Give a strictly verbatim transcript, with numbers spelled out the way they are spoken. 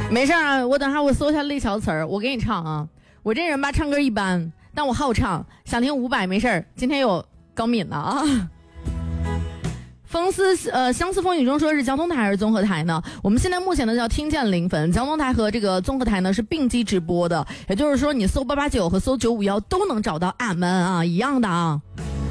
没事啊，我等下我搜一下泪桥词儿，我给你唱啊。我这人吧，唱歌一般，但我好唱，想听伍佰没事儿。今天有高敏的啊。风思呃相思风雨中说是交通台还是综合台呢？我们现在目前呢叫听见零分，交通台和这个综合台呢是并机直播的，也就是说你搜八八九和搜九五幺都能找到俺们啊，一样的啊。